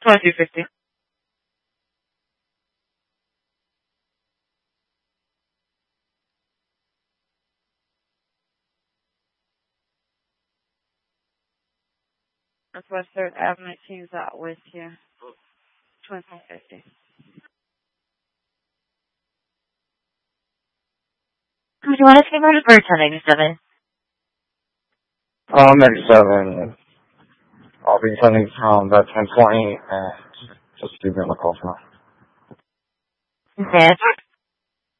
2250. Northwest 3rd Avenue, Kings out with you. 2250. Do you want us to go to Birds on 97? 97. I'll be sending from the 1020 and just give them a call for now. Okay.